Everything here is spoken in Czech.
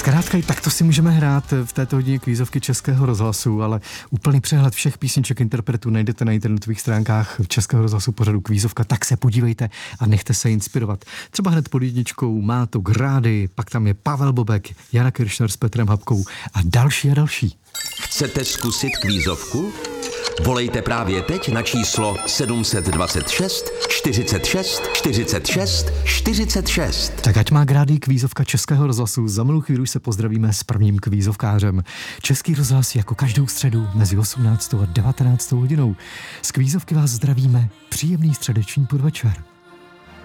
Zkrátka i takto si můžeme hrát v této hodině kvízovky Českého rozhlasu, ale úplný přehled všech písniček interpretů najdete na internetových stránkách Českého rozhlasu pořadu Kvízovka, tak se podívejte a nechte se inspirovat. Třeba hned pod jedničkou má to Grády, pak tam je Pavel Bobek, Jana Kiršner s Petrem Habkou a další a další. Chcete zkusit kvízovku? Volejte právě teď na číslo 726 46 46 46. Tak ať má Grády kvízovka Českého rozhlasu. Za malou chvíli se pozdravíme s prvním kvízovkářem. Český rozhlas jako každou středu mezi 18. a 19. hodinou. Z kvízovky vás zdravíme. Příjemný středeční podvečer.